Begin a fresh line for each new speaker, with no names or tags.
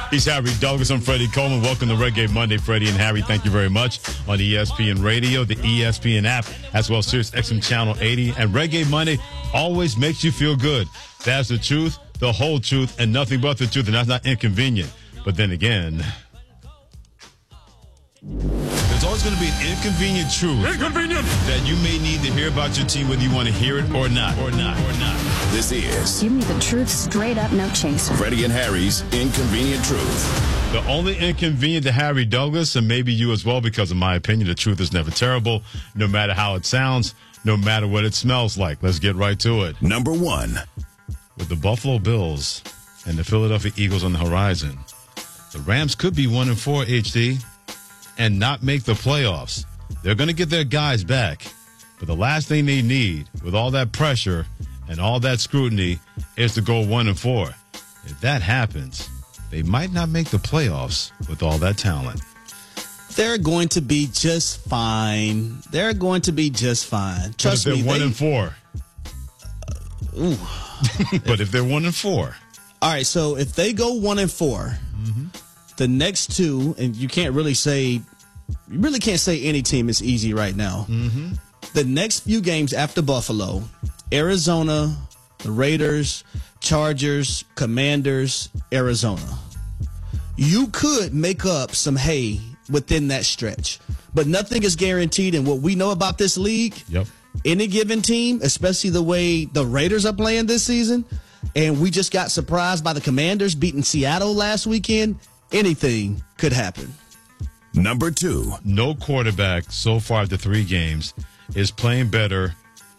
He's Harry Douglas. I'm Freddie Coleman. Welcome to Reggae Monday, Freddie and Harry. Thank you very much. On ESPN Radio, the ESPN app, as well as Sirius XM Channel 80. And Reggae Monday always makes you feel good. That's the truth, the whole truth, and nothing but the truth. And that's not inconvenient. But then again, there's always going to be an inconvenient truth that you may need to hear about your team, whether you want to hear it or not.
This is
Give me the truth straight up, no chaser.
Freddie and Harry's Inconvenient Truth.
The only inconvenient to Harry Douglas, and maybe you as well, because in my opinion, the truth is never terrible, no matter how it sounds, no matter what it smells like. Let's get right to it.
Number one.
With the Buffalo Bills and the Philadelphia Eagles on the horizon, the Rams could be 1-4, HD, and not make the playoffs. They're going to get their guys back, but the last thing they need, with all that pressure and all that scrutiny, is to go 1-4. If that happens, they might not make the playoffs with all that talent.
They're going to be just fine. Trust me.
But if they're 1-4. But if they're 1-4.
All right, so if they go 1-4, the next two, and you really can't say any team is easy right now. The next few games after Buffalo, Arizona, the Raiders, Chargers, Commanders, Arizona. You could make up some hay within that stretch, but nothing is guaranteed. And what we know about this league, any given team, especially the way the Raiders are playing this season, and we just got surprised by the Commanders beating Seattle last weekend, anything could happen.
Number two.
No quarterback so far after 3 games is playing better